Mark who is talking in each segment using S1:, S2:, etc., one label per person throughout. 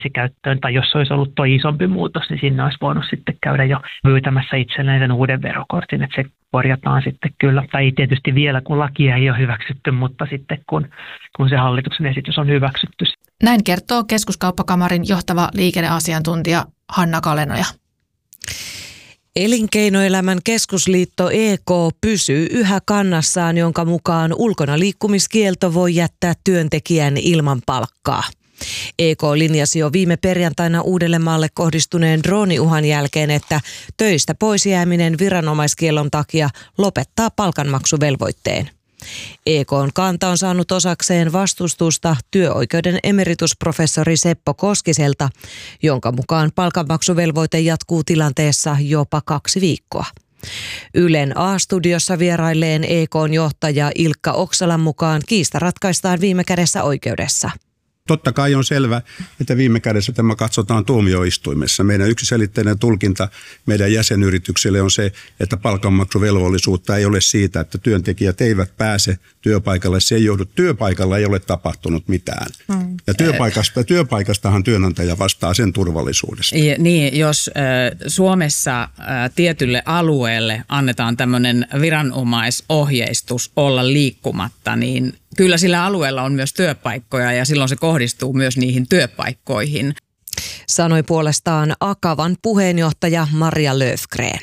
S1: käyttöön, tai jos olisi ollut tuo isompi muutos, niin sinne olisi voinut sitten käydä jo pyytämässä itselleen sen uuden verokortin, että se korjataan sitten kyllä. Tai ei tietysti vielä, kun lakia ei ole hyväksytty, mutta sitten kun se hallituksen esitys on hyväksytty.
S2: Näin kertoo Keskuskauppakamarin johtava liikenneasiantuntija Hanna Kalenoja.
S3: Elinkeinoelämän keskusliitto EK pysyy yhä kannassaan, jonka mukaan ulkona liikkumiskielto voi jättää työntekijän ilman palkkaa. EK linjasi jo viime perjantaina Uudellemaalle kohdistuneen drooniuhan jälkeen, että töistä pois jääminen viranomaiskiellon takia lopettaa palkanmaksuvelvoitteen. EK:n kanta on saanut osakseen vastustusta työoikeuden emeritusprofessori Seppo Koskiselta, jonka mukaan palkanmaksuvelvoite jatkuu tilanteessa jopa 2 viikkoa. Ylen A-studiossa vierailleen EK:n johtaja Ilkka Oksalan mukaan kiista ratkaistaan viime kädessä oikeudessa.
S4: Totta kai on selvä, että viime kädessä tämä katsotaan tuomioistuimessa. Meidän yksiselitteinen tulkinta meidän jäsenyrityksille on se, että palkanmaksuvelvollisuutta ei ole siitä, että työntekijät eivät pääse työpaikalle. Se ei johdu, työpaikalla ei ole tapahtunut mitään. Ja työpaikastahan työnantaja vastaa sen turvallisuudesta.
S5: Niin, jos Suomessa tietylle alueelle annetaan tämmöinen viranomaisohjeistus olla liikkumatta, niin kyllä sillä alueella on myös työpaikkoja ja silloin se kohdistuu myös niihin työpaikkoihin.
S3: Sanoi puolestaan Akavan puheenjohtaja Maria Löfgren.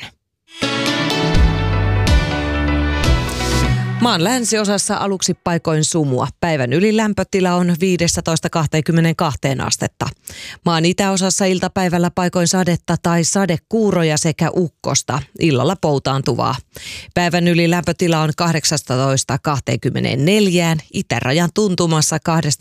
S3: Maan länsiosassa aluksi paikoin sumua. Päivän ylilämpötila on 15–22 astetta. Maan itäosassa iltapäivällä paikoin sadetta tai sadekuuroja sekä ukkosta. Illalla poutaantuvaa. Päivän ylilämpötila on 18–24, itärajan tuntumassa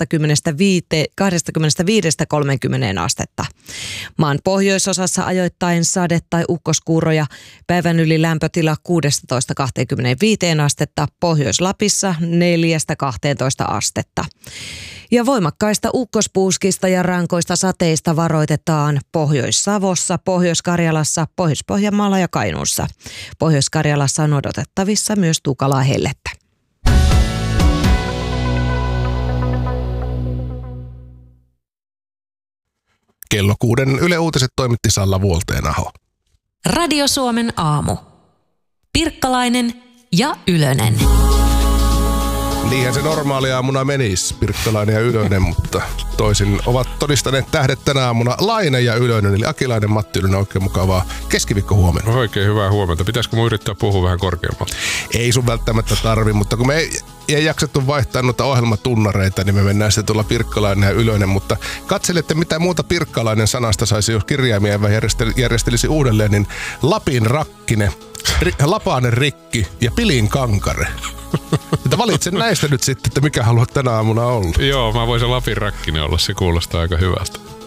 S3: 25–30 astetta. Maan pohjoisosassa ajoittain sade- tai ukkoskuuroja. Päivän ylilämpötila 16–25 astetta. Pohjois-Lapissa 4–12 astetta. Ja voimakkaista ukkospuuskista ja rankoista sateista varoitetaan Pohjois-Savossa, Pohjois-Karjalassa, Pohjois-Pohjanmaalla ja Kainuussa. Pohjois-Karjalassa on odotettavissa myös tukalaa hellettä.
S6: Kello 6 Yle Uutiset toimitti Salla Vuolteenaho.
S7: Radio Suomen aamu. Pirkkalainen ja Ylönen.
S6: Niinhän se normaali aamuna menisi, Pirkkalainen ja Ylönen, mutta toisin ovat todistaneet tähdet tänä aamuna Laine ja Ylönen, eli Akilainen, Matti Ylönen. Oikein mukavaa keskiviikkohuomenta.
S8: Oikein hyvää huomenta. Pitäisikö mun yrittää puhua vähän korkeammalta?
S6: Ei sun välttämättä tarvi, mutta kun me ei jaksettu vaihtaa noita ohjelmatunnareita, niin me mennään sitten tuolla Pirkkalainen ja Ylönen, mutta katselette mitä muuta Pirkkalainen sanasta saisi, jos kirjaimia järjestelisi uudelleen, niin Lapin rakkine, Lapanen rikki ja Pilin kankare. Että valitsen näistä nyt sitten, että mikä haluat tänä aamuna olla.
S8: Joo, mä voisin Lapin rakkinen olla, se kuulostaa aika hyvältä.